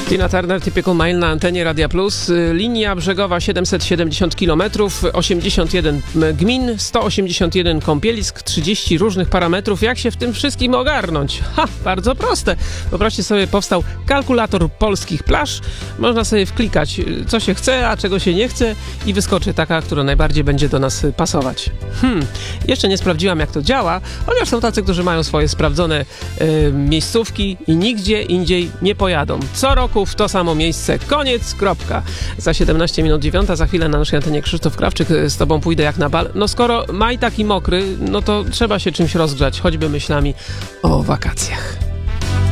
Tina Turner, Typical Mile na antenie Radia Plus. Linia brzegowa 770 km, 81 gmin, 181 kąpielisk, 30 różnych parametrów. Jak się w tym wszystkim ogarnąć? Bardzo proste. Poproście sobie, powstał kalkulator polskich plaż. Można sobie wklikać, co się chce, a czego się nie chce i wyskoczy taka, która najbardziej będzie do nas pasować. Jeszcze nie sprawdziłam, jak to działa, chociaż są tacy, którzy mają swoje sprawdzone miejscówki i nigdzie indziej nie pojadą. Co roku w to samo miejsce. Koniec, kropka. Za 17 minut 9, za chwilę na naszej antenie Krzysztof Krawczyk. Z tobą pójdę jak na bal. No skoro maj taki mokry, no to trzeba się czymś rozgrzać, choćby myślami o wakacjach.